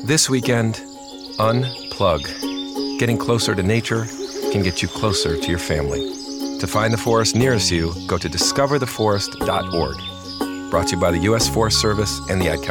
This weekend, unplug. Getting closer to nature can get you closer to your family. To find the forest nearest you, go to discovertheforest.org. Brought to you by the U.S. Forest Service and the Ad Council.